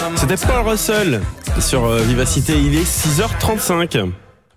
C'était Paul Russell sur Vivacité, il est 6h35.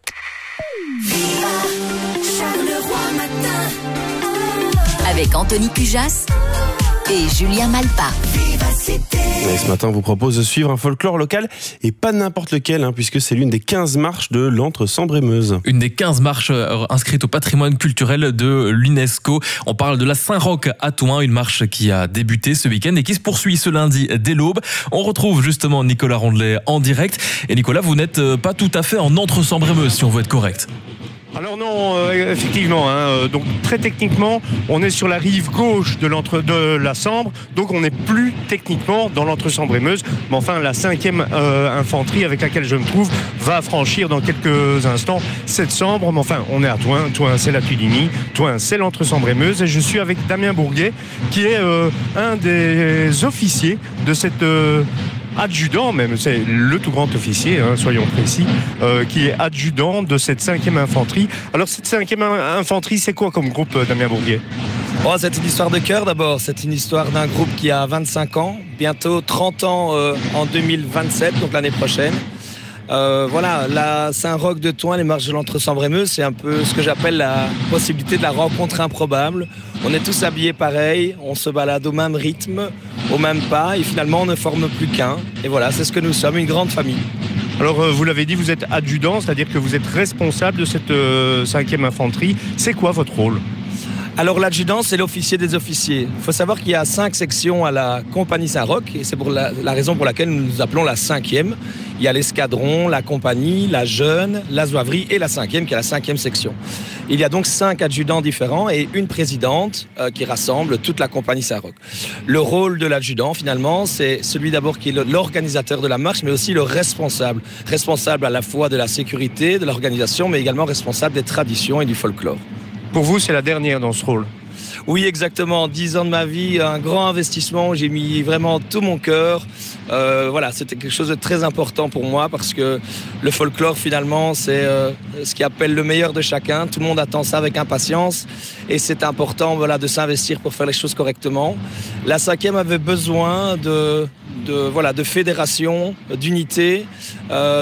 Avec Anthony Cujas et Julien Malpa. Et ce matin, on vous propose de suivre un folklore local et pas n'importe lequel, puisque c'est l'une des 15 marches de l'Entre-Sambre-et-Meuse. Une des 15 marches inscrites au patrimoine culturel de l'UNESCO. On parle de la Saint-Roch à Thouin, une marche qui a débuté ce week-end et qui se poursuit ce lundi dès l'aube. On retrouve justement Nicolas Rondelet en direct. Et Nicolas, vous n'êtes pas tout à fait en Entre-Sambre-et-Meuse, si on veut être correct. Alors non, effectivement, donc très techniquement, on est sur la rive gauche de la Sambre, donc on n'est plus techniquement dans l'Entre-Sambre-et-Meuse, mais enfin la 5e infanterie avec laquelle je me trouve va franchir dans quelques instants cette Sambre, mais enfin on est à Thouin, Thouin c'est la Tudigny, Thouin c'est l'Entre-Sambre-et-Meuse, et je suis avec Damien Bourguet, qui est un des officiers de cette... adjudant même, c'est le tout grand officier, soyons précis, qui est adjudant de cette 5e infanterie. Alors cette 5e infanterie, c'est quoi comme groupe, Damien Bourguet ? C'est une histoire de cœur d'abord, c'est une histoire d'un groupe qui a 25 ans, bientôt 30 ans en 2027, donc l'année prochaine. La Saint-Roch de Thouin, les marches de l'Entre-Sambre-et-Meuse, c'est un peu ce que j'appelle la possibilité de la rencontre improbable. On est tous habillés pareil, on se balade au même rythme, au même pas, et finalement on ne forme plus qu'un. Et voilà, c'est ce que nous sommes, une grande famille. Alors vous l'avez dit, vous êtes adjudant, c'est-à-dire que vous êtes responsable de cette 5e infanterie. C'est quoi votre rôle ? Alors l'adjudant, c'est l'officier des officiers. Il faut savoir qu'il y a 5 sections à la compagnie Saint-Roch, et c'est pour la raison pour laquelle nous nous appelons la 5e. Il y a l'escadron, la compagnie, la jeune, la zouaverie et la 5e, qui est la 5e section. Il y a donc 5 adjudants différents et une présidente qui rassemble toute la compagnie Saint-Roch. Le rôle de l'adjudant, finalement, c'est celui d'abord qui est l'organisateur de la marche, mais aussi le responsable. Responsable à la fois de la sécurité, de l'organisation, mais également responsable des traditions et du folklore. Pour vous, c'est la dernière dans ce rôle ? Oui, exactement. 10 ans de ma vie, un grand investissement. J'ai mis vraiment tout mon cœur. C'était quelque chose de très important pour moi parce que le folklore, finalement, c'est ce qui appelle le meilleur de chacun. Tout le monde attend ça avec impatience et c'est important de s'investir pour faire les choses correctement. La 5e avait besoin de fédération, d'unité, un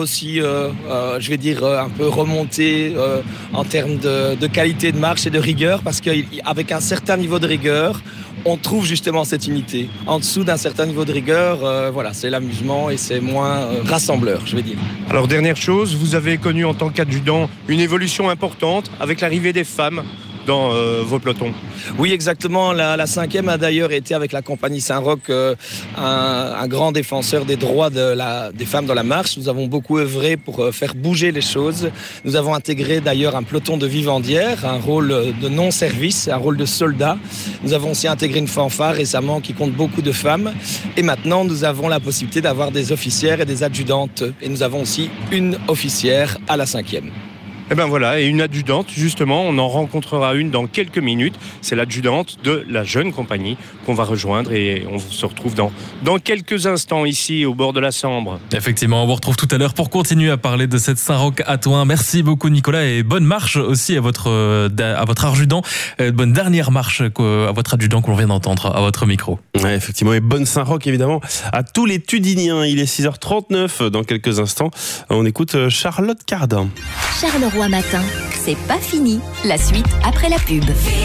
peu remonter en termes de qualité de marche et de rigueur, parce qu'avec un certain niveau de rigueur, on trouve justement cette unité. En dessous d'un certain niveau de rigueur, c'est l'amusement et c'est moins rassembleur, je vais dire. Alors dernière chose, vous avez connu en tant qu'adjudant une évolution importante avec l'arrivée des femmes dans vos pelotons. Oui, exactement. La 5e a d'ailleurs été avec la compagnie Saint-Roch un grand défenseur des droits des femmes dans la marche. Nous avons beaucoup œuvré pour faire bouger les choses. Nous avons intégré d'ailleurs un peloton de vivandières, un rôle de non-service, un rôle de soldat. Nous avons aussi intégré une fanfare récemment qui compte beaucoup de femmes. Et maintenant, nous avons la possibilité d'avoir des officières et des adjudantes. Et nous avons aussi une officière à la 5e. Et ben voilà, et une adjudante, justement, on en rencontrera une dans quelques minutes. C'est l'adjudante de la jeune compagnie qu'on va rejoindre et on se retrouve dans quelques instants ici au bord de la Sambre. Effectivement, on vous retrouve tout à l'heure pour continuer à parler de cette Saint-Roch à Thouin. Merci beaucoup Nicolas et bonne marche aussi à votre adjudant. Bonne dernière marche à votre adjudant que l'on vient d'entendre à votre micro. Ouais, effectivement, et bonne Saint-Roch évidemment à tous les Tudigniens. Il est 6h39 dans quelques instants. On écoute Charlotte Cardin. Charleroi matin, c'est pas fini. La suite après la pub.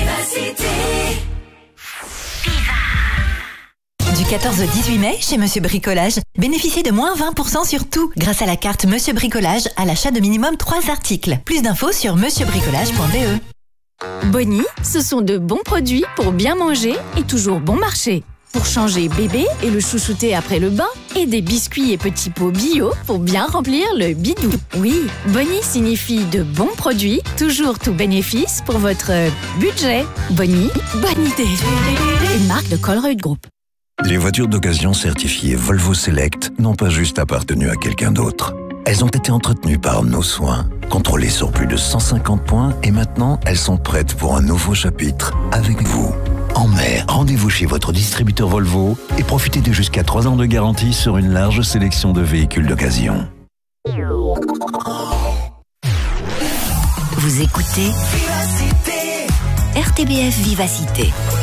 Du 14 au 18 mai, chez Monsieur Bricolage, bénéficiez de moins 20% sur tout grâce à la carte Monsieur Bricolage à l'achat de minimum 3 articles. Plus d'infos sur monsieurbricolage.be. Bonnie, ce sont de bons produits pour bien manger et toujours bon marché. Pour changer bébé et le chouchouter après le bain, et des biscuits et petits pots bio pour bien remplir le bidou. Oui, Bonnie signifie de bons produits, toujours tout bénéfice pour votre budget. Bonnie, bonne idée. Une marque de Colruyt Group. Les voitures d'occasion certifiées Volvo Select n'ont pas juste appartenu à quelqu'un d'autre. Elles ont été entretenues par nos soins, contrôlées sur plus de 150 points et maintenant elles sont prêtes pour un nouveau chapitre avec vous. En mai, rendez-vous chez votre distributeur Volvo et profitez de jusqu'à 3 ans de garantie sur une large sélection de véhicules d'occasion. Vous écoutez RTBF Vivacité.